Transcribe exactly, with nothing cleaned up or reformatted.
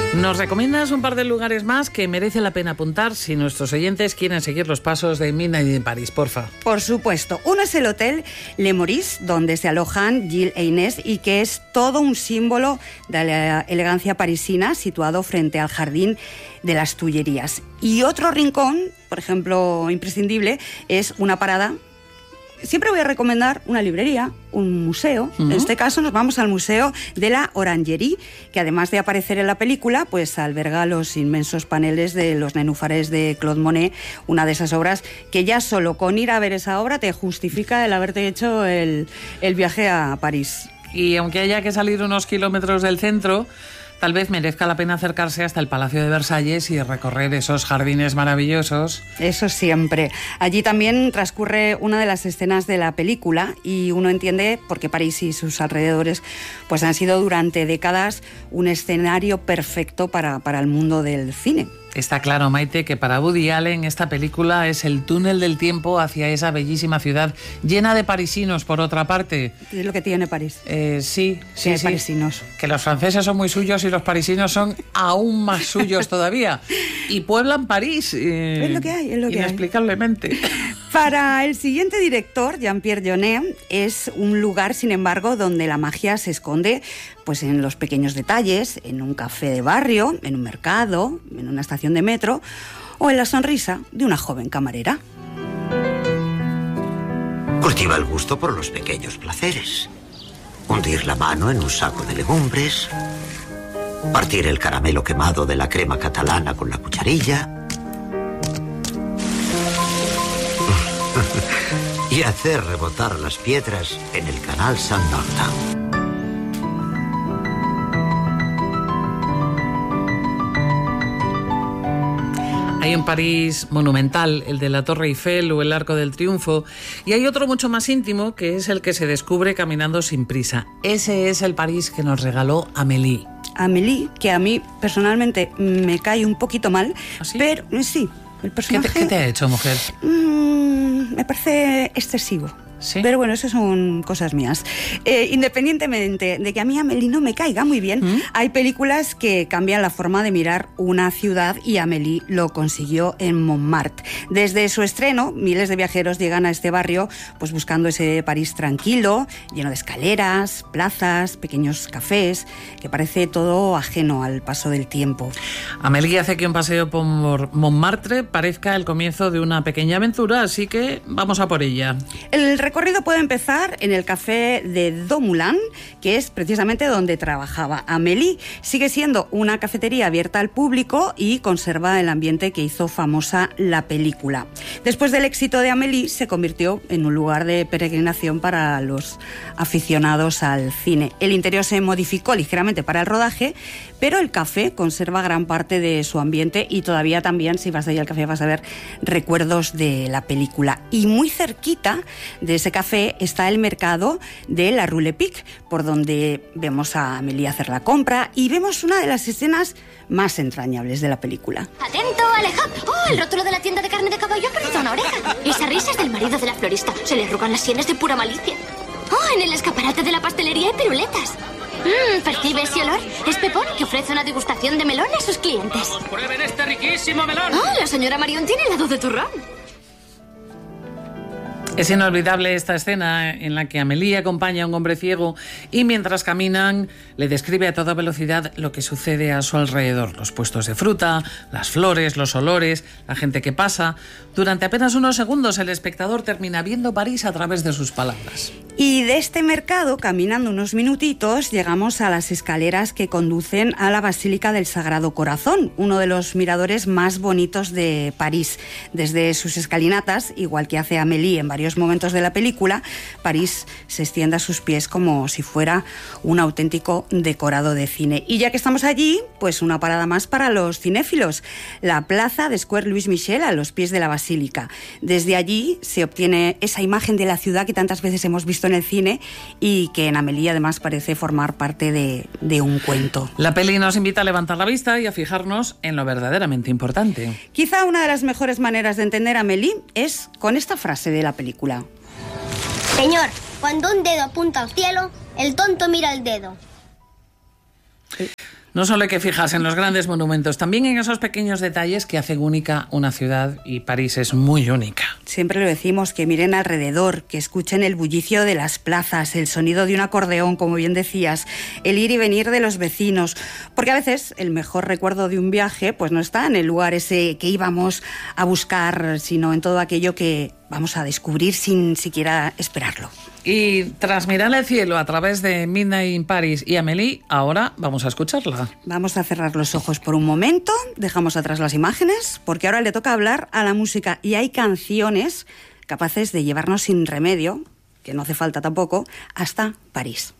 Nos recomiendas un par de lugares más que merece la pena apuntar si nuestros oyentes quieren seguir los pasos de Midnight in Paris, porfa. Por supuesto. Uno es el Hotel Le Maurice, donde se alojan Gilles e Inés y que es todo un símbolo de la elegancia parisina, situado frente al Jardín de las Tullerías. Y otro rincón, por ejemplo, imprescindible, es una parada. Siempre voy a recomendar una librería, un museo. Uh-huh. En este caso nos vamos al Museo de la Orangerie, que además de aparecer en la película, pues alberga los inmensos paneles de los nenúfares de Claude Monet, una de esas obras que ya solo con ir a ver esa obra te justifica el haberte hecho el, el viaje a París. Y aunque haya que salir unos kilómetros del centro, tal vez merezca la pena acercarse hasta el Palacio de Versalles y recorrer esos jardines maravillosos. Eso siempre. Allí también transcurre una de las escenas de la película y uno entiende por qué París y sus alrededores pues han sido durante décadas un escenario perfecto para, para el mundo del cine. Está claro, Maite, que para Woody Allen esta película es el túnel del tiempo hacia esa bellísima ciudad llena de parisinos, por otra parte. Es lo que tiene París. Eh, sí, sí, tiene sí. Parisinos. Que los franceses son muy suyos y los parisinos son aún más suyos todavía. Y pueblan París. Eh, es lo que hay, es lo que inexplicablemente. hay. Para el siguiente director, Jean-Pierre Jeunet, es un lugar, sin embargo, donde la magia se esconde pues en los pequeños detalles, en un café de barrio, en un mercado, en una estación de metro o en la sonrisa de una joven camarera. Cultiva el gusto por los pequeños placeres. Hundir la mano en un saco de legumbres, partir el caramelo quemado de la crema catalana con la cucharilla y hacer rebotar las piedras en el canal Saint-Martin. Hay un París monumental, el de la Torre Eiffel o el Arco del Triunfo, y hay otro mucho más íntimo, que es el que se descubre caminando sin prisa. Ese es el París que nos regaló Amélie. Amélie, que a mí personalmente me cae un poquito mal, ¿Ah, sí? pero sí, el personaje... ¿Qué te, qué te ha hecho, mujer? Mmm, me parece excesivo. ¿Sí? Pero bueno, eso son cosas mías. Eh, independientemente de que a mí Amélie no me caiga muy bien, ¿Mm? hay películas que cambian la forma de mirar una ciudad y Amélie lo consiguió en Montmartre. Desde su estreno, miles de viajeros llegan a este barrio pues buscando ese París tranquilo, lleno de escaleras, plazas, pequeños cafés, que parece todo ajeno al paso del tiempo. Amélie hace que un paseo por Montmartre parezca el comienzo de una pequeña aventura, así que vamos a por ella. El El recorrido puede empezar en el café de Domoulin, que es precisamente donde trabajaba Amélie. Sigue siendo una cafetería abierta al público y conserva el ambiente que hizo famosa la película. Después del éxito de Amélie, se convirtió en un lugar de peregrinación para los aficionados al cine. El interior se modificó ligeramente para el rodaje, pero el café conserva gran parte de su ambiente y todavía también, si vas ahí al café, vas a ver recuerdos de la película. Y muy cerquita de ese café está el mercado de la Rue Lepic, por donde vemos a Amélie hacer la compra y vemos una de las escenas más entrañables de la película. ¡Atento, alejad! ¡Oh, el rótulo de la tienda de carne de caballo ha perdido una oreja! Esa risa es del marido de la florista. Se le arrugan las sienes de pura malicia. ¡Oh, en el escaparate de la pastelería hay piruletas! Mmm, ¿percibe ese olor? Es Pepón, que ofrece una degustación de melón a sus clientes. ¡Prueben este riquísimo melón! ¡Oh, la señora Marion tiene helado de turrón! Es inolvidable esta escena en la que Amélie acompaña a un hombre ciego y mientras caminan le describe a toda velocidad lo que sucede a su alrededor. Los puestos de fruta, las flores, los olores, la gente que pasa. Durante apenas unos segundos el espectador termina viendo París a través de sus palabras. Y de este mercado, caminando unos minutitos, llegamos a las escaleras que conducen a la Basílica del Sagrado Corazón, uno de los miradores más bonitos de París. Desde sus escalinatas, igual que hace Amélie en varios momentos de la película, París se extiende a sus pies como si fuera un auténtico decorado de cine. Y ya que estamos allí, pues una parada más para los cinéfilos, la plaza de Square Louis Michel a los pies de la Basílica. Desde allí se obtiene esa imagen de la ciudad que tantas veces hemos visto en el cine y que en Amélie además parece formar parte de, de un cuento. La peli nos invita a levantar la vista y a fijarnos en lo verdaderamente importante. Quizá una de las mejores maneras de entender a Amélie es con esta frase de la película. Señor, cuando un dedo apunta al cielo, el tonto mira al dedo. No solo hay que fijarse en los grandes monumentos, también en esos pequeños detalles que hacen única una ciudad, y París es muy única. Siempre lo decimos, que miren alrededor, que escuchen el bullicio de las plazas, el sonido de un acordeón, como bien decías, el ir y venir de los vecinos, porque a veces el mejor recuerdo de un viaje pues no está en el lugar ese que íbamos a buscar, sino en todo aquello que vamos a descubrir sin siquiera esperarlo. Y tras mirar el cielo a través de Midnight in Paris y Amélie, ahora vamos a escucharla. Vamos a cerrar los ojos por un momento, dejamos atrás las imágenes, porque ahora le toca hablar a la música, y hay canciones capaces de llevarnos sin remedio, que no hace falta tampoco, hasta París.